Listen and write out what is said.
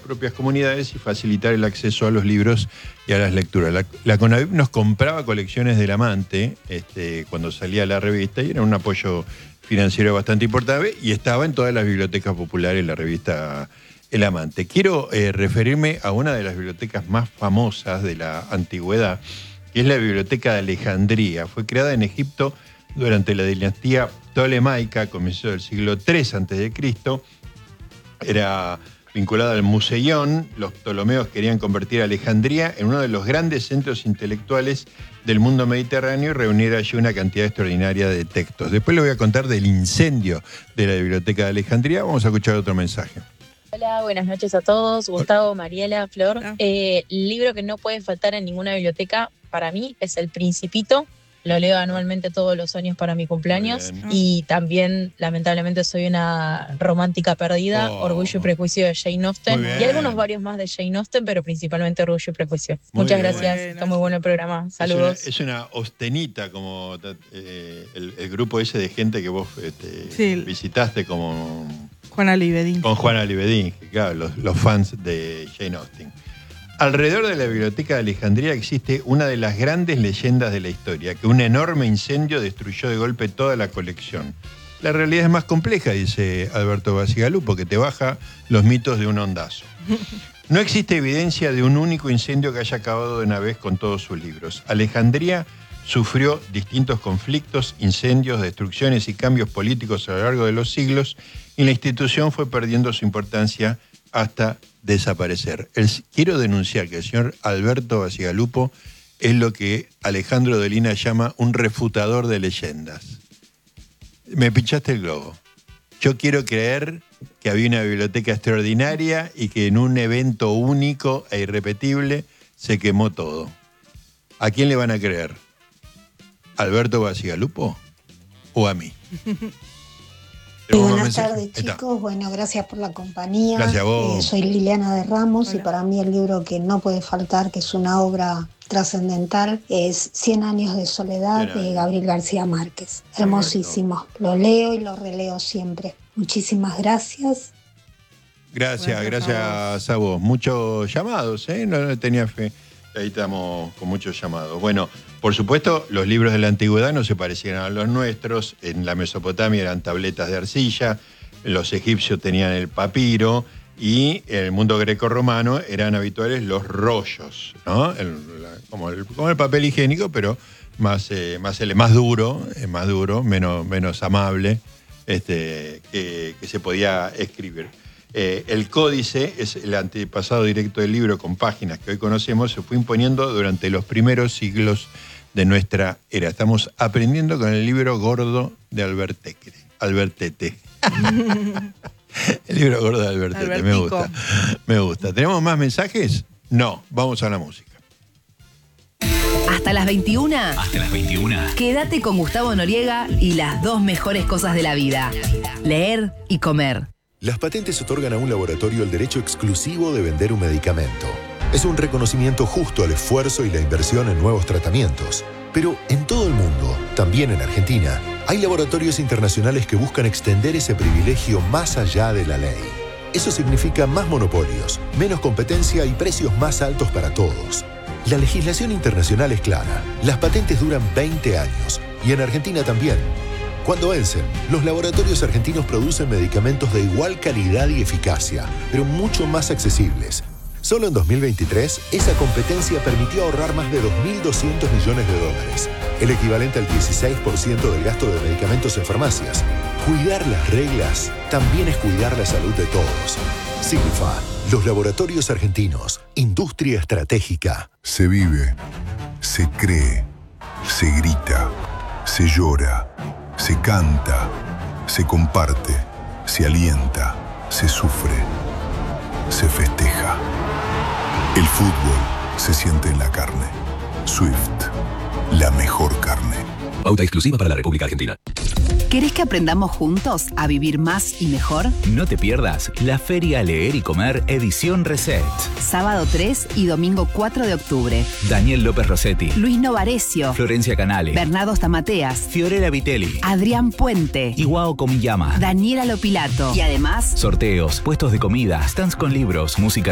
propias comunidades y facilitar el acceso a los libros y a las lecturas. La CONAVIP nos compraba colecciones del Amante cuando salía la revista y era un apoyo financiero bastante importante y estaba en todas las bibliotecas populares la revista El Amante. Quiero referirme a una de las bibliotecas más famosas de la antigüedad, que es la Biblioteca de Alejandría. Fue creada en Egipto durante la dinastía Ptolemaica, a comienzos del siglo III a.C. Era vinculada al Museión. Los Ptolomeos querían convertir a Alejandría en uno de los grandes centros intelectuales del mundo mediterráneo y reunir allí una cantidad extraordinaria de textos. Después les voy a contar del incendio de la Biblioteca de Alejandría. Vamos a escuchar otro mensaje. Hola, buenas noches a todos. Gustavo, Mariela, Flor. El libro que no puede faltar en ninguna biblioteca para mí es El Principito. Lo leo anualmente todos los años para mi cumpleaños. Y también, lamentablemente, soy una romántica perdida. Orgullo y Prejuicio de Jane Austen. Y algunos varios más de Jane Austen, pero principalmente Orgullo y Prejuicio. Muchas gracias. Está muy bueno el programa. Saludos. Es una austenita, como el grupo ese de gente que vos visitaste como... Juana Libedín. Con Juana Libedín, claro, los fans de Jane Austen. Alrededor de la Biblioteca de Alejandría existe una de las grandes leyendas de la historia, que un enorme incendio destruyó de golpe toda la colección. La realidad es más compleja, dice Alberto Bacigalupo, que te baja los mitos de un ondazo. No existe evidencia de un único incendio que haya acabado de una vez con todos sus libros. Alejandría sufrió distintos conflictos, incendios, destrucciones y cambios políticos a lo largo de los siglos, y la institución fue perdiendo su importancia hasta desaparecer. Quiero denunciar que el señor Alberto Bacigalupo es lo que Alejandro Dolina llama un refutador de leyendas. Me pinchaste el globo. Yo quiero creer que había una biblioteca extraordinaria y que en un evento único e irrepetible se quemó todo. ¿A quién le van a creer? ¿Alberto Bacigalupo o a mí? Buenas tardes, chicos. Bueno, gracias por la compañía. Gracias a vos. Soy Liliana de Ramos. Hola. Y para mí el libro que no puede faltar, que es una obra trascendental, es 100 años de soledad de Gabriel García Márquez. Hermosísimo. Lo leo y lo releo siempre. Muchísimas gracias. Gracias a vos. Muchos llamados, ¿eh? No tenía fe. Ahí estamos con muchos llamados. Bueno, por supuesto, los libros de la antigüedad no se parecían a los nuestros. En la Mesopotamia eran tabletas de arcilla, los egipcios tenían el papiro y en el mundo grecorromano eran habituales los rollos, ¿no? Como el papel higiénico, pero más duro, menos amable, que se podía escribir. El códice es el antepasado directo del libro con páginas que hoy conocemos, se fue imponiendo durante los primeros siglos de nuestra era. Estamos aprendiendo con el libro gordo de Albertete. El libro gordo de Albertete, me gusta. ¿Tenemos más mensajes? No, vamos a la música. Hasta las 21. Hasta las 21. Quédate con Gustavo Noriega y las dos mejores cosas de la vida: leer y comer. Las patentes otorgan a un laboratorio el derecho exclusivo de vender un medicamento. Es un reconocimiento justo al esfuerzo y la inversión en nuevos tratamientos. Pero en todo el mundo, también en Argentina, hay laboratorios internacionales que buscan extender ese privilegio más allá de la ley. Eso significa más monopolios, menos competencia y precios más altos para todos. La legislación internacional es clara. Las patentes duran 20 años y en Argentina también. Cuando vencen, los laboratorios argentinos producen medicamentos de igual calidad y eficacia, pero mucho más accesibles. Solo en 2023, esa competencia permitió ahorrar más de 2.200 millones de dólares, el equivalente al 16% del gasto de medicamentos en farmacias. Cuidar las reglas también es cuidar la salud de todos. Signifa, los laboratorios argentinos, industria estratégica. Se vive, se cree, se grita, se llora. Se canta, se comparte, se alienta, se sufre, se festeja. El fútbol se siente en la carne. Swift, la mejor carne. Pauta exclusiva para la República Argentina. ¿Querés que aprendamos juntos a vivir más y mejor? No te pierdas la Feria Leer y Comer Edición Reset. Sábado 3 y domingo 4 de octubre. Daniel López Rossetti, Luis Novarecio, Florencia Canale, Bernardo Stamateas, Fiorella Vitelli, Adrián Puente, Iwao Komiyama, Daniela Lopilato. Y además, sorteos, puestos de comida, stands con libros, música